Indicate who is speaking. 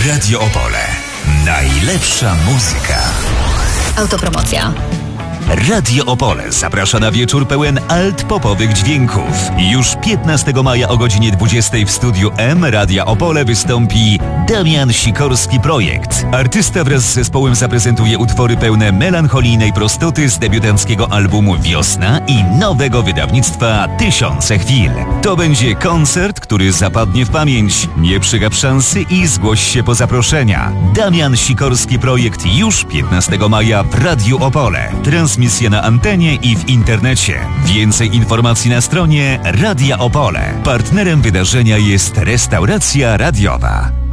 Speaker 1: Radio Opole. Najlepsza muzyka.
Speaker 2: Autopromocja.
Speaker 1: Radio Opole zaprasza na wieczór pełen alt-popowych dźwięków. Już 15 maja o godzinie 20 w studiu M Radia Opole wystąpi Damian Sikorski Projekt. Artysta wraz z zespołem zaprezentuje utwory pełne melancholijnej prostoty z debiutanckiego albumu Wiosna i nowego wydawnictwa Tysiące Chwil. To będzie koncert, który zapadnie w pamięć. Nie przegap szansy i zgłoś się po zaproszenia. Damian Sikorski Projekt już 15 maja w Radiu Opole. Transmisja na antenie i w internecie. Więcej informacji na stronie Radia Opole. Partnerem wydarzenia jest Restauracja Radiowa.